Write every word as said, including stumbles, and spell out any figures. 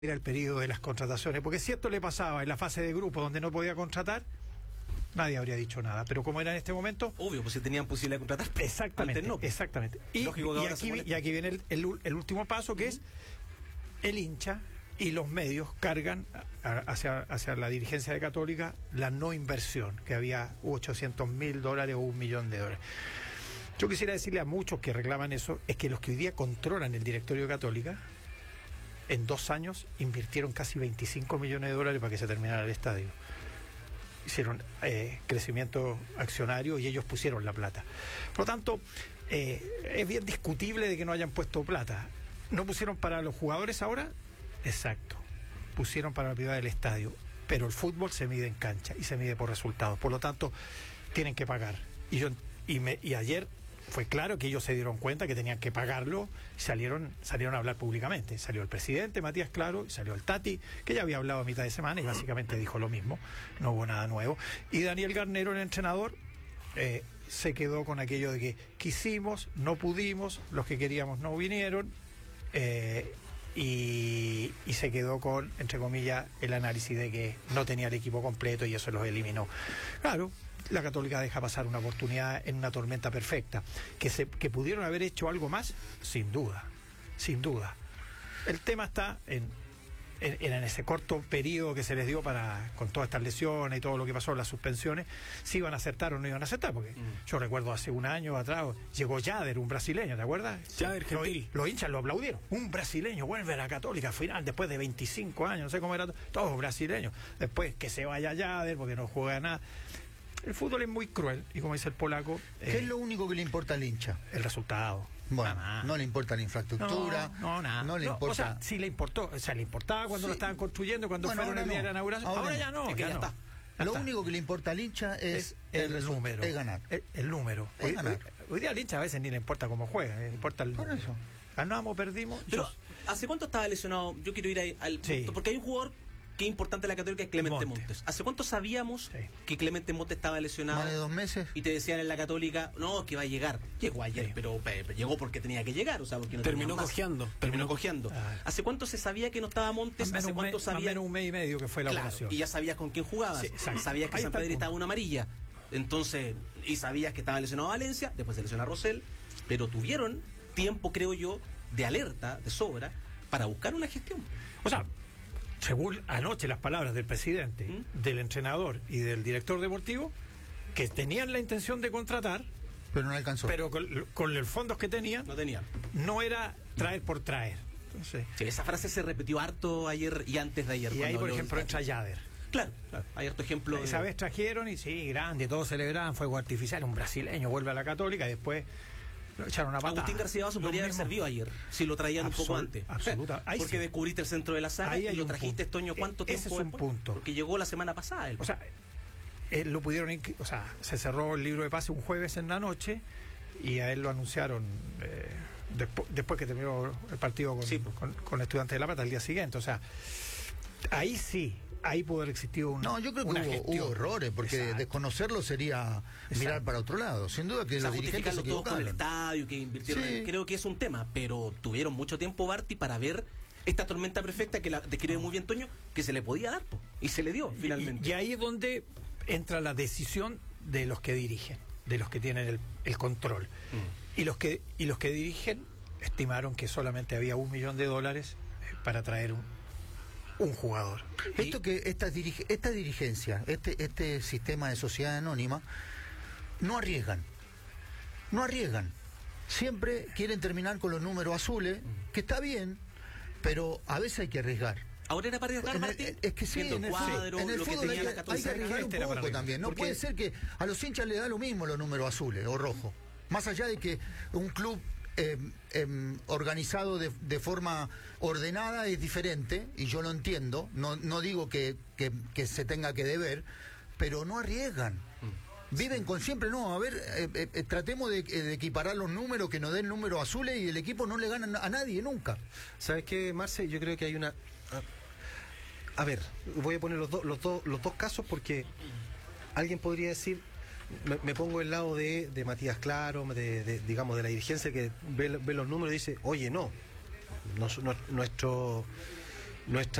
Era el periodo de las contrataciones, porque si esto le pasaba en la fase de grupo donde no podía contratar, nadie habría dicho nada, pero como era en este momento, obvio, pues si tenían posibilidad de contratar, exactamente, antes no, pues. exactamente. Y, y, aquí, y aquí viene el, el, el último paso, que uh-huh. es el hincha y los medios cargan a, hacia, hacia la dirigencia de Católica la no inversión, que había ochocientos mil dólares o un millón de dólares. Yo quisiera decirle a muchos que reclaman eso, es que los que hoy día controlan el directorio de Católica, en dos años invirtieron casi veinticinco millones de dólares para que se terminara el estadio. Hicieron eh, crecimiento accionario y ellos pusieron la plata. Por lo tanto, eh, es bien discutible de que no hayan puesto plata. ¿No pusieron para los jugadores ahora? Exacto. Pusieron para la privada del estadio. Pero el fútbol se mide en cancha y se mide por resultados. Por lo tanto, tienen que pagar. Y, yo, y, me, y ayer fue claro que ellos se dieron cuenta que tenían que pagarlo y salieron, salieron a hablar públicamente. Salió el presidente, Matías Claro, y salió el Tati, que ya había hablado a mitad de semana y básicamente dijo lo mismo, no hubo nada nuevo. Y Daniel Garnero, el entrenador, eh, se quedó con aquello de que quisimos, no pudimos, los que queríamos no vinieron, eh, y, y se quedó con, entre comillas, el análisis de que no tenía el equipo completo y eso los eliminó. Claro, la Católica deja pasar una oportunidad en una tormenta perfecta. Que, se, que pudieron haber hecho algo más, sin duda, sin duda. El tema está en, en, en ese corto periodo que se les dio para, con todas estas lesiones y todo lo que pasó, las suspensiones, si iban a aceptar o no iban a aceptar, porque mm. yo recuerdo hace un año atrás, llegó Jader, un brasileño, ¿te acuerdas? Jader Gentil. Los, los hinchas lo aplaudieron. Un brasileño vuelve a la Católica final después de veinticinco años, no sé cómo era, todos brasileños. Después que se vaya Jader porque no juega nada. El fútbol es muy cruel, y como dice el polaco... ¿Qué eh, es lo único que le importa al hincha? El resultado. Bueno, nada. No le importa la infraestructura. No, no, nada. No le no, importa... O sea, sí le importó, o sea, le importaba cuando sí. lo estaban construyendo, cuando bueno, fueron el día no. de la inauguración. Ahora, ahora ya no, es que ya, ya no. está. Ya lo está. único que le importa al hincha es, es el, el número. Es ganar. El, el número. Es hoy, ganar. Hoy, hoy día al hincha a veces ni le importa cómo juega, le importa el Por número. eso. Ganamos, perdimos. Pero, yo... ¿hace cuánto estaba lesionado? Yo quiero ir ahí al sí. punto, porque hay un jugador que es importante en la Católica, es Clemente Montes. Montes. ¿Hace cuánto sabíamos sí. que Clemente Montes estaba lesionado? Más de dos meses. Y te decían en la Católica, no, que va a llegar. Llegó ayer, sí. pero, pero llegó porque tenía que llegar, o sea, porque no terminó cojeando. Terminó cojeando. Ah. ¿Hace cuánto se sabía que no estaba Montes? ¿Hace cuánto mes, sabía? Más menos un mes y medio que fue la claro, operación. Y ya sabías con quién jugabas. Sí, sabías que ahí San Pedro estaba una amarilla. Entonces, y sabías que estaba lesionado Valencia, después se lesiona Rosell, pero tuvieron tiempo, creo yo, de alerta, de sobra, para buscar una gestión. O sea, según anoche las palabras del presidente, ¿Mm? del entrenador y del director deportivo, que tenían la intención de contratar, pero no alcanzó. Pero con, con los fondos que tenían, no tenían. No era traer por traer. Entonces, sí, esa frase se repitió harto ayer y antes de ayer. Y ahí, por ejemplo, entra Jader. Claro, claro, hay harto ejemplo. Esa de... vez trajeron y sí, grande, todos celebraban, fuego artificial, un brasileño vuelve a la Católica y después lo echaron a patada. Agustín García Basso podría haber servido ayer, si lo traían Absol- un poco antes. Absoluta. Porque sí. descubriste el centro de la saga y lo trajiste, Toño, ¿cuánto tiempo? Ese es un después? punto. Porque llegó la semana pasada. Él. O sea, él lo pudieron, o sea, se cerró el libro de pase un jueves en la noche y a él lo anunciaron eh, despu- después que terminó el partido con, sí. con, con Estudiantes de La Plata el día siguiente. O sea, ahí sí. Ahí pudo haber existido un, no, yo creo que hubo, hubo errores, porque Exacto. desconocerlo sería Exacto. mirar para otro lado. Sin duda que o sea, los dirigentes se equivocaron. Con el estadio, que invirtieron, sí. en, creo que es un tema, pero tuvieron mucho tiempo, Barty, para ver esta tormenta perfecta que la describe muy bien Toño, que se le podía dar, po, y se le dio finalmente. Y, y ahí es donde entra la decisión de los que dirigen, de los que tienen el, el control. Mm. Y los que y los que dirigen estimaron que solamente había un millón de dólares para traer un un jugador. Esto que esta, dirige, esta dirigencia, este, este sistema de sociedad anónima, no arriesgan. No arriesgan. Siempre quieren terminar con los números azules, que está bien, pero a veces hay que arriesgar. Ahora era para arriesgar, Martín. Es que sí, en el, cuadro, en el lo fútbol que tenía hay, la Católica, hay que arriesgar un poco también. No Porque... puede ser que a los hinchas le da lo mismo los números azules o rojos. Más allá de que un club Eh, eh, organizado de, de forma ordenada es diferente, y yo lo entiendo, no, no digo que, que, que se tenga que deber, pero no arriesgan. Mm. Viven sí. con siempre, no, a ver, eh, eh, tratemos de, de equiparar los números, que nos den números azules y el equipo no le gana a nadie nunca. ¿Sabes qué, Marce? Yo creo que hay una... A, a ver, voy a poner los, do, los, do, los dos casos porque alguien podría decir... Me, me pongo el lado de, de Matías Claro, de, de, digamos, de la dirigencia que ve, ve los números y dice, oye, no, nos, no nuestro nuestra